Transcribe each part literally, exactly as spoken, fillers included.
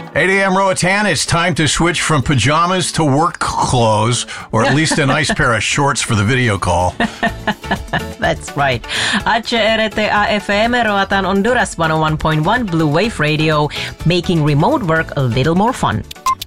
eight a.m. Roatan, it's time to switch from pajamas to work clothes, or at least a nice pair of shorts for the video call. That's right. H R T A F M Roatan Honduras one oh one point one Blue Wave Radio, making remote work a little more fun.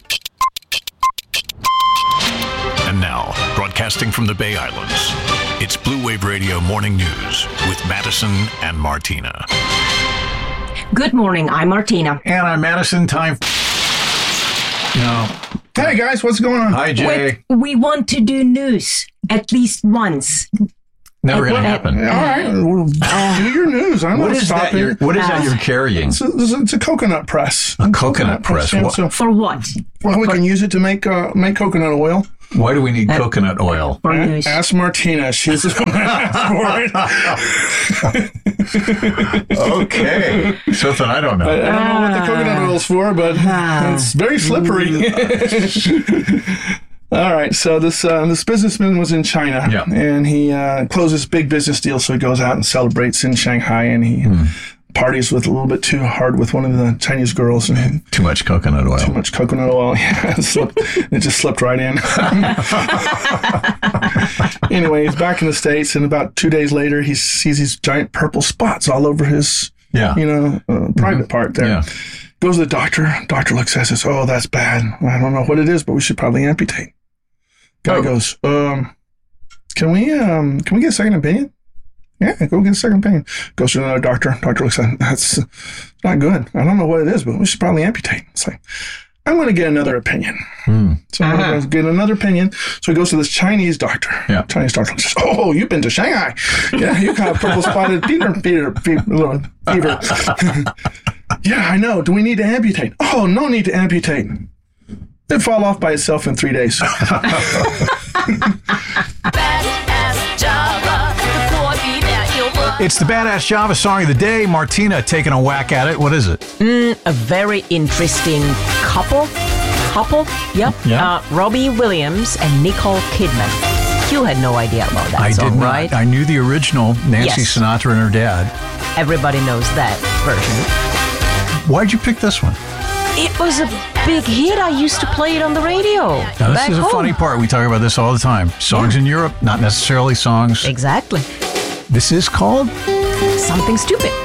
And now, broadcasting from the Bay Islands, it's Blue Wave Radio Morning News with Madison and Martina. Good morning, I'm Martina. And I'm Madison. Time. No. Hey guys, what's going on? Hi, Jay. Wait, we want to do news at least once. Never going to happen. All right, well, do your news. I'm What not is that? stopping. You're, what is that you're carrying? It's a, it's a coconut press. A coconut press. yeah, What- so- For what? well, we can use it to make uh, make coconut oil. Why do we need coconut oil? For A- news. Ask Martina. She's the one that asked for it. Okay. Something I don't I know. don't know what the coconut oil's for, but it's very slippery. All right, so this uh, this businessman was in China, Yeah. and he uh, closed this big business deal, so he goes out and celebrates in Shanghai, and he parties with a little bit too hard with one of the Chinese girls, and Too much coconut oil. too much coconut oil. Yeah, it, slipped, it just slipped right in. Anyway, he's back in the States, and about two days later, he sees these giant purple spots all over his, Yeah. you know, uh, private part there. Yeah. Goes to the doctor. Doctor looks at it and says, "Oh, that's bad. I don't know what it is, but we should probably amputate." Guy Oh. goes, um, "Can we, um, can we get a second opinion?" Yeah, go get a second opinion. Goes to another doctor. Doctor looks at it. That's not good. I don't know what it is, but we should probably amputate. It's like, I'm going to get another opinion. Hmm. So I'm going to get another opinion. So he goes to this Chinese doctor. Yeah. Chinese doctor says, "Oh, you've been to Shanghai. Yeah, you got purple spotted fever, fever, fever, fever." "Yeah, I know. Do we need to amputate?" "Oh, no need to amputate. It'd fall off by itself in three days." It's the Badass Java Song of the Day. Martina taking a whack at it. What is it? A very interesting couple. Couple? Yep. Yeah. Uh, Robbie Williams and Nicole Kidman. You had no idea about that I song, did not. right? I knew the original, Nancy Yes. Sinatra and her dad. Everybody knows that version. Why'd you pick this one? It was a big hit. I used to play it on the radio. Now, this back is a home. funny part. We talk about this all the time. Songs in Europe, not necessarily songs. Exactly. This is called Something stupid.